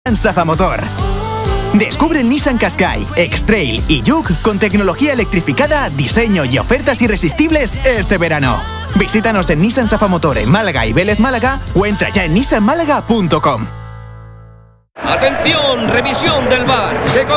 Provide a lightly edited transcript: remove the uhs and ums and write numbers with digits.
Safamotor. Descubre el Nissan Qashqai, X-Trail y Juke con tecnología electrificada, diseño y ofertas irresistibles este verano. Visítanos en Nissan Safamotor en Málaga y Vélez Málaga o entra ya en nissanmálaga.com. ¡Atención! Revisión del VAR. Se